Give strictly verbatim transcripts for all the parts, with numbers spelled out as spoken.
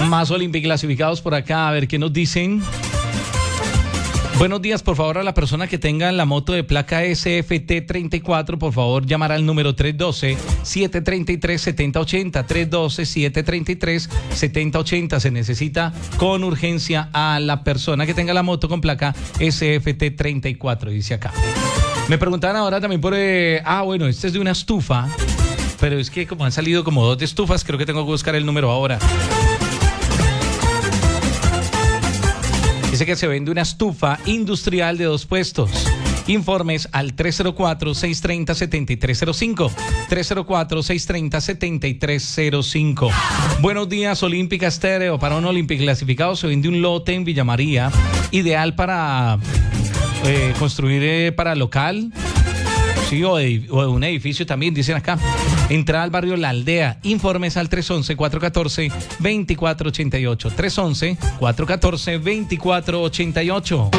Más Olympic clasificados por acá, a ver qué nos dicen. Buenos días, por favor, a la persona que tenga la moto de placa S F T treinta y cuatro, por favor, llamar al número tres uno dos, siete tres tres, siete cero ocho cero, tres uno dos, siete tres tres, siete cero ocho cero. Se necesita con urgencia a la persona que tenga la moto con placa S F T treinta y cuatro, dice acá. Me preguntaban ahora también por... Eh, ah, bueno, este es de una estufa, pero es que como han salido como dos de estufas, creo que tengo que buscar el número ahora. Dice que se vende una estufa industrial de dos puestos. Informes al tres cero cuatro, seis tres cero, siete tres cero cinco. tres cero cuatro, seis tres cero, siete tres cero cinco. Buenos días, Olímpica Estéreo. Para un Olímpico clasificado se vende un lote en Villa María, ideal para eh, construir eh, para local. Sí, o, de, o de un edificio también, dicen acá. Entrada al barrio La Aldea. Informes al tres once, cuatro catorce, veinticuatro ochenta y ocho. tres once, cuatro catorce, veinticuatro ochenta y ocho.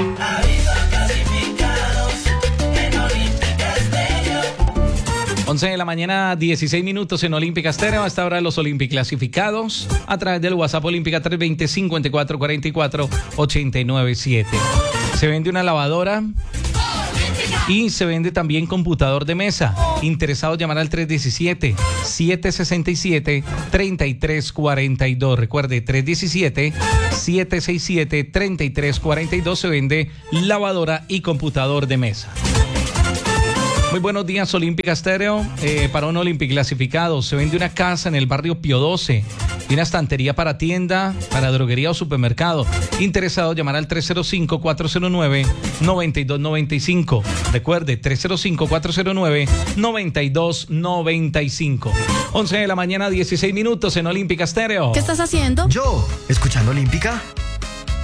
once de la mañana, dieciséis minutos en Olímpica Estéreo. Hasta ahora los Olímpicos clasificados a través del WhatsApp Olímpica tres dos cero, cinco cuatro cuatro cuatro, ocho nueve siete. Se vende una lavadora y se vende también computador de mesa. Interesados, llamar al tres uno siete, siete seis siete, tres tres cuatro dos. Recuerde, tres uno siete, siete seis siete, tres tres cuatro dos. Se vende lavadora y computador de mesa. Muy buenos días, Olímpica Estéreo. Eh, para un Olímpico clasificado se vende una casa en el barrio Pío doce y una estantería para tienda, para droguería o supermercado. Interesado, llamar al tres cero cinco, cuatro cero nueve, nueve dos nueve cinco. Recuerde, tres cero cinco, cuatro cero nueve, nueve dos nueve cinco. once de la mañana, dieciséis minutos en Olímpica Estéreo. ¿Qué estás haciendo? Yo, escuchando Olímpica.